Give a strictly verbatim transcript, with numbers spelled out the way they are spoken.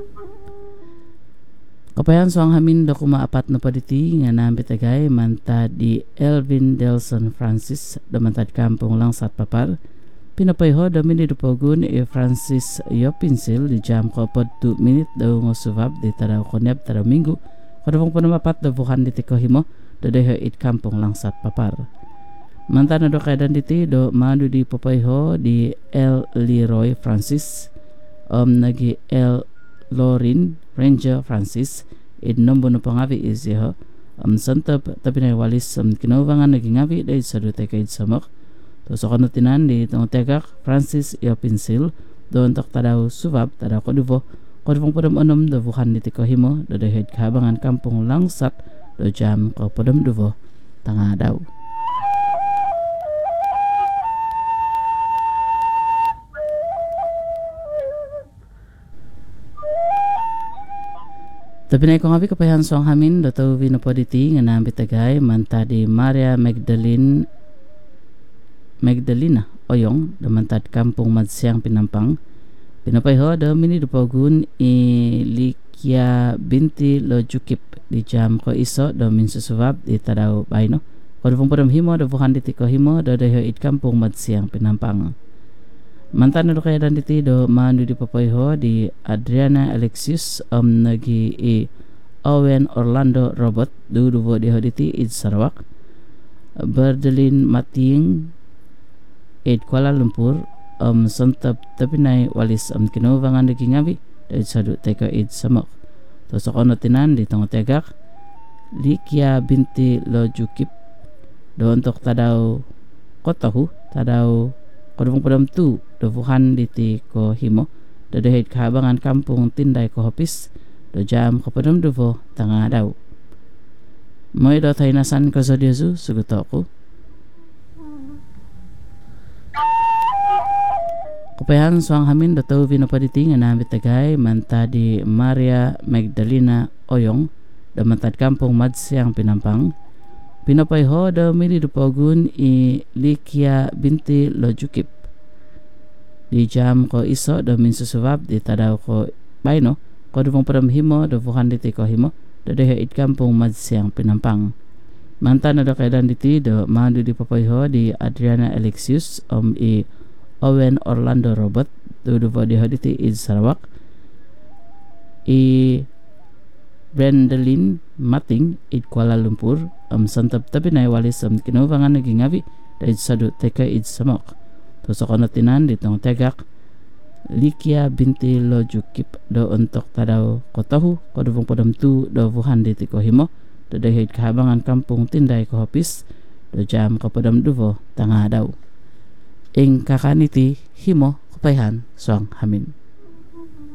Kapayan soang hamin do kumaapat na paditi nga nambit agay manta di Elvin Delson Francis do mantad kampong lang sa papar. Pinapayho do minit pogun e Francis yo pinsil di jam ko pod two minute do ngo suvab di taraw koneb taraw minggu. Kadawang panamapat do bukan di tiko himo do deho it kampong lang sa papar. Mantana do kaidan diti do madu di papayho di El Leroy Francis om nagi El Lorin Ranger Francis id nombo no pangavi izho am santap tapi na walis am kinovangan naging avi dahil sa dute kaid samak to sa kanutinan di tong tegak Francis yo pinsil don tak tadaw subab tadaw koduvo kodvong podom onom do bukan niti ko himo do dehed kahabangan kampung langsat do jam ko podom duvo tanga daw. Tapi na ikong abi kapayan song hamin do tau vinopoditi nga nambit agay manta di Maria Magdalene Magdalena Oyong do mantad kampung Madsiang Pinampang. Pinapayho do mini do pogun i Likia binti lo jukip di jam ko iso do min susubab di tadaw bayno. Kodong podom himo do bukan diti ko himo do deho it kampung Madsiang Pinampang. Mantan do kaya dan diti do manu di papayho di Adriana Alexius om nagi i Owen Orlando Robert do duvo di hoditi id Sarawak. Berdelin Mating id Kuala Lumpur om santap tapinay walis om kinovangan naging abi dahil sadu teka id Samok. To sa kono tinan di tong tegak Likia binti lo jukip do untuk tadaw kotahu tadaw kodong podom tu do bukan diti ko himo do dehet kahabangan kampung Tinday ko hopis do jam ko podom duvo tanga daw. Moy do tayo nasan ko sa Diyosu suguto ko. Kupayan suang hamin do tau vinopaditi nga nambit agay manta di Maria Magdalena Oyong do mantad kampung Madsiang Pinampang. Pinapayho do mili do pogun i Likia binti lo jukip di jam ko iso do min susubab di tadaw ko bayno kodong podom himo do bukan diti ko himo do deho it kampung Madsiang Pinampang. Mantan do kaidan diti do madu di papayho di Adriana Alexius om i Owen Orlando Robert do duvo di hoditi id Sarawak. I Brendelin Mating id Kuala Lumpur am santap tapi na walis am kinovangan naging abi dahil sadu teka id Samok. To sa kanatinan ditong tegak Likia binti lo jukip do untuk tadaw kotahu kodong podom tu do buhan diti ko himo do dehed kahabangan kampung Tinday ko hopis do jam ko podom duvo tanga daw. Ing kakaniti himo kupayhan suang hamin.